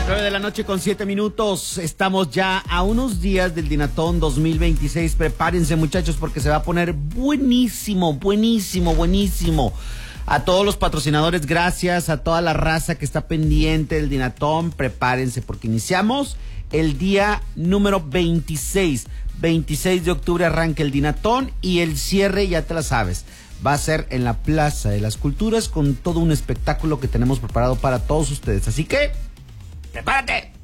9:07 p.m. Estamos ya a unos días del Dinatón 2026. Prepárense, muchachos, porque se va a poner buenísimo, buenísimo, buenísimo. A todos los patrocinadores, gracias. A toda la raza que está pendiente del Dinatón, prepárense porque iniciamos el día número 26. 26 de octubre arranca el Dinatón y el cierre, ya te la sabes, va a ser en la Plaza de las Culturas con todo un espectáculo que tenemos preparado para todos ustedes. Así que, ¡prepárate!